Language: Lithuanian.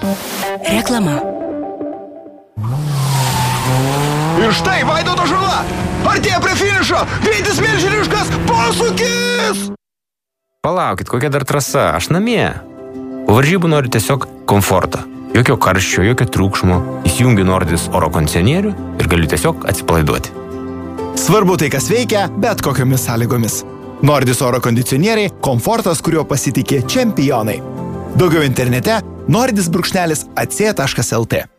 Reklama. Ir štai Vaidoto žala! Artėja prie finišo! Greitis milžiniškas! Posūkis! Palaukit, kokia dar trasa? Aš namie. Po varžybų noriu tiesiog komforto. Jokio karščio, jokio triukšmo. Įsijungiu Nordis oro kondicionierių ir galiu tiesiog atsipalaiduoti. Svarbu tai, kas veikia, bet kokiomis sąlygomis. Nordis oro kondicionieriai – komfortas, kuriuo pasitikė čempionai. Daugiau internete nordis_ac.lt